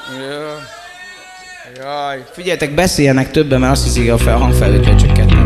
Jaj. Figyeljetek, beszéljenek többen, mert azt hiszik, a hangfelvétel csökkent.